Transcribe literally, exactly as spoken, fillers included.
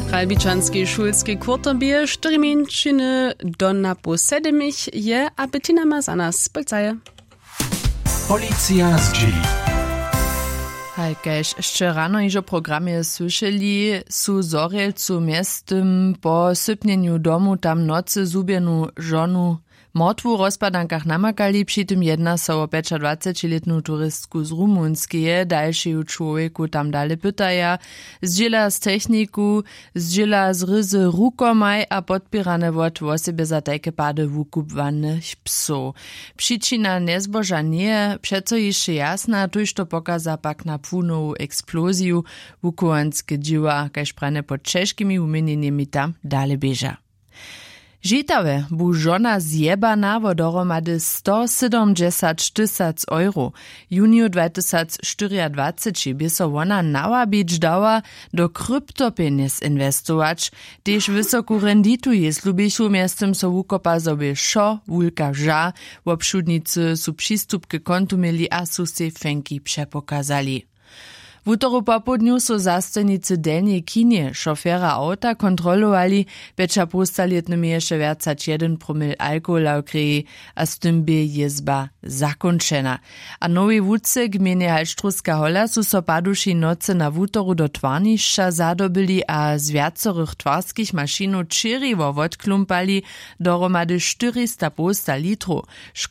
Kralbičanski šulski kwartobie čtyri minčiny do napo sedemich je a Bettina ma za nas spolcaje. Policja z dzieli. Hajkež ešte rano ižo programie słyšeli, su Zorielcu miestem po sypneniu domu tam nocy zubienu žonu mrtwu rozpadankach namakali, przy tym jedna so o dwadzieścia-letną turystku z Rumunskie, dalszej człowieku tam dalej pytaja, zdziela z techniku, zdziela z ryzy rukomaj a podpierane wot w osobie za takie pady wukupwanych psów. Przyczyna nezboża nie, przeco jeszcze jasna, tuż to pokaza pak na płynową eksplozję wukuanskie dziła, kaž prane pod czeskimi umienieniami tam dalej bieża. Žitawe bu žona zjebana wo dohromady sto siedemdziesiąt tysac euro. Juniju dwa tysiące dwudziestoczwarty by so ona nawabić dała do kryptopieniz inwestować, tež wysoku renditu je slubišu miestem so wukopa sobie šo, wulka ža, w obszudnicy su przystup k kontu mieli a su se fenki przepokazali. W utoru popodniu so zastojnicy delnej kinie šofera auta kontrolowali, becza postaletnym jeszcze wiercać jeden promil alkohola w krwi, a z tym by jezba zakończena. A nowy wódce gminie Halštruska Hola su so paduši noce na wutoru do twarnišća zadobili, a z wiacorych twarskich maszynów čiriwo odklumpali dohromady czterysta posta litru.